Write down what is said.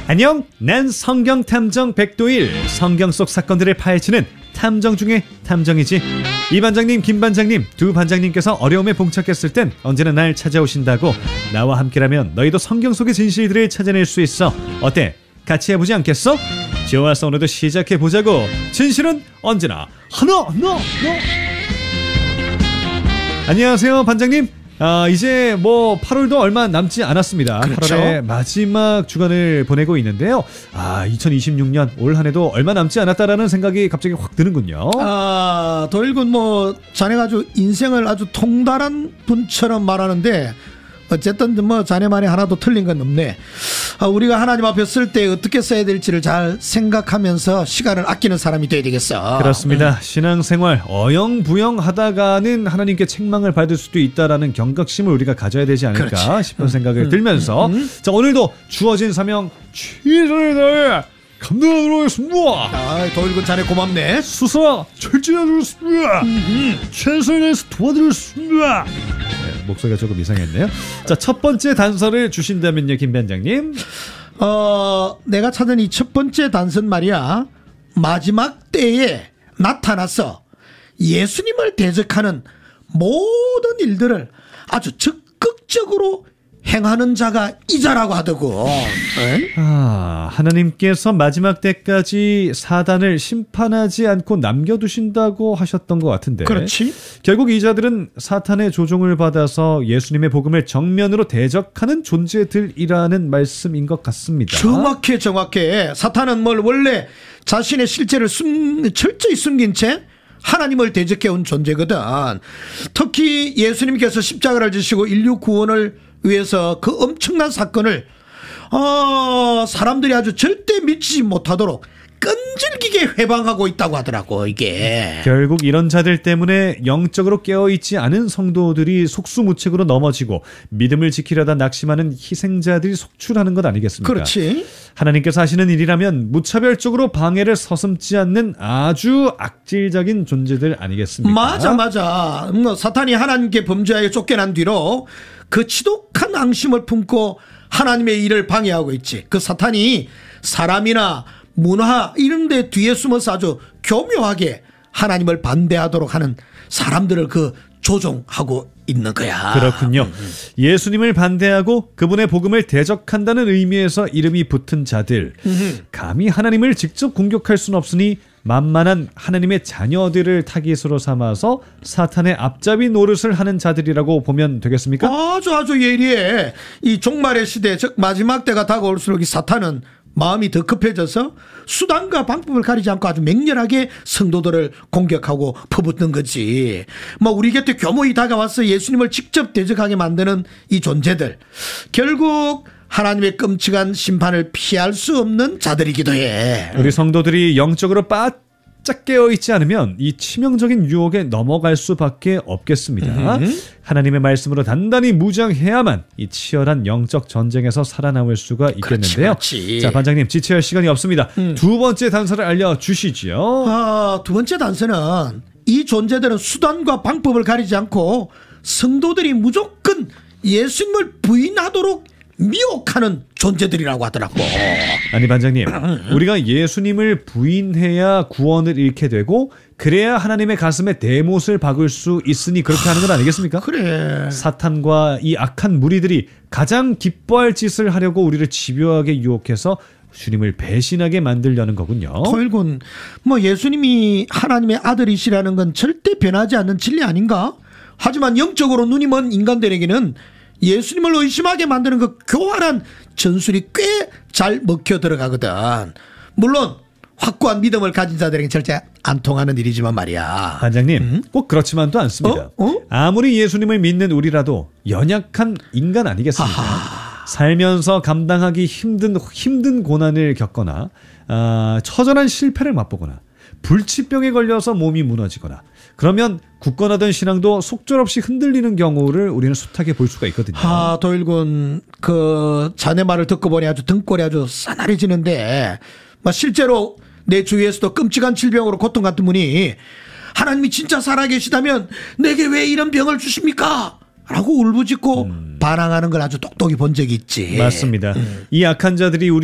안녕, 난 성경탐정 백도일. 성경 속 사건들을 파헤치는 탐정 중에 탐정이지. 이 반장님, 김 반장님 두 반장님께서 어려움에 봉착했을 땐 언제나 날 찾아오신다고. 나와 함께라면 너희도 성경 속의 진실들을 찾아낼 수 있어. 어때? 같이 해보지 않겠어? 좋았어, 오늘도 시작해보자고. 진실은 언제나 하나. 안녕하세요, 반장님. 이제 8월도 얼마 남지 않았습니다. 그렇죠. 8월의 마지막 주간을 보내고 있는데요. 2026년 올 한해도 얼마 남지 않았다라는 생각이 갑자기 확 드는군요. 도일군 자네가 아주 인생을 아주 통달한 분처럼 말하는데 어쨌든 자네 말이 하나도 틀린 건 없네. 우리가 하나님 앞에 쓸 때 어떻게 써야 될지를 잘 생각하면서 시간을 아끼는 사람이 돼야 되겠어. 그렇습니다. 신앙생활 어영부영 하다가는 하나님께 책망을 받을 수도 있다라는 경각심을 우리가 가져야 되지 않을까 그렇지. 싶은 생각을 들면서 자, 오늘도 주어진 사명 최선을 다해 감당하도록 하겠습니다. 도일군 자네 고맙네. 수사 철저하겠습니다. 최선을 다해서 도와드리겠습니다. 목소리가 조금 이상했네요. 자, 첫 번째 단서를 주신다면요, 김 반장님. 내가 찾은 이 첫 번째 단서는 말이야, 마지막 때에 나타나서 예수님을 대적하는 모든 일들을 아주 적극적으로 행하는 자가 이자라고 하더고. 하나님께서 마지막 때까지 사단을 심판하지 않고 남겨두신다고 하셨던 것 같은데. 그렇지. 결국 이 자들은 사탄의 조종을 받아서 예수님의 복음을 정면으로 대적하는 존재들이라는 말씀인 것 같습니다. 정확해. 사탄은 원래 자신의 실체를 철저히 숨긴 채 하나님을 대적해온 존재거든. 특히 예수님께서 십자가를 지시고 인류 구원을 위해서 그 엄청난 사건을 사람들이 아주 절대 미치지 못하도록 끈질기게 회방하고 있다고 하더라고. 이게 결국 이런 자들 때문에 영적으로 깨어있지 않은 성도들이 속수무책으로 넘어지고 믿음을 지키려다 낙심하는 희생자들이 속출하는 것 아니겠습니까? 그렇지. 하나님께서 하시는 일이라면 무차별적으로 방해를 서슴지 않는 아주 악질적인 존재들 아니겠습니까? 맞아. 사탄이 하나님께 범죄하여 쫓겨난 뒤로 그 지독한 앙심을 품고 하나님의 일을 방해하고 있지. 그 사탄이 사람이나 문화 이런 데 뒤에 숨어서 아주 교묘하게 하나님을 반대하도록 하는 사람들을 조종하고 있는 거야. 그렇군요. 예수님을 반대하고 그분의 복음을 대적한다는 의미에서 이름이 붙은 자들. 감히 하나님을 직접 공격할 수는 없으니 만만한 하나님의 자녀들을 타깃으로 삼아서 사탄의 앞잡이 노릇을 하는 자들이라고 보면 되겠습니까? 아주 예리해. 이 종말의 시대, 즉 마지막 때가 다가올수록 이 사탄은 마음이 더 급해져서 수단과 방법을 가리지 않고 아주 맹렬하게 성도들을 공격하고 퍼붓는 거지. 우리 곁에 교모히 다가와서 예수님을 직접 대적하게 만드는 이 존재들, 결국 하나님의 끔찍한 심판을 피할 수 없는 자들이기도 해. 우리 성도들이 영적으로 바짝 깨어있지 않으면 이 치명적인 유혹에 넘어갈 수밖에 없겠습니다. 하나님의 말씀으로 단단히 무장해야만 이 치열한 영적 전쟁에서 살아남을 수가 있겠는데요. 그렇지. 자, 반장님, 지체할 시간이 없습니다. 두 번째 단서를 알려주시죠. 두 번째 단서는 이 존재들은 수단과 방법을 가리지 않고 성도들이 무조건 예수님을 부인하도록 미혹하는 존재들이라고 하더라고. 아니, 반장님, 우리가 예수님을 부인해야 구원을 잃게 되고 그래야 하나님의 가슴에 대못을 박을 수 있으니 그렇게 하는 건 아니겠습니까? 그래. 사탄과 이 악한 무리들이 가장 기뻐할 짓을 하려고 우리를 집요하게 유혹해서 주님을 배신하게 만들려는 거군요. 토일군, 예수님이 하나님의 아들이시라는 건 절대 변하지 않는 진리 아닌가? 하지만 영적으로 눈이 먼 인간들에게는 예수님을 의심하게 만드는 그 교활한 전술이 꽤 잘 먹혀 들어가거든. 물론 확고한 믿음을 가진 자들에게 절대 안 통하는 일이지만 말이야. 반장님, 꼭 그렇지만도 않습니다. 아무리 예수님을 믿는 우리라도 연약한 인간 아니겠습니까? 살면서 감당하기 힘든 고난을 겪거나 처절한 실패를 맛보거나 불치병에 걸려서 몸이 무너지거나 그러면 굳건하던 신앙도 속절없이 흔들리는 경우를 우리는 숱하게 볼 수가 있거든요. 도일군, 자네 말을 듣고 보니 아주 등골이 아주 싸늘해지는데 실제로 내 주위에서도 끔찍한 질병으로 고통받던 분이 하나님이 진짜 살아계시다면 내게 왜 이런 병을 주십니까? 라고 울부짖고 반항하는 걸 아주 똑똑히 본 적이 있지. 맞습니다. 이 악한 자들이 우리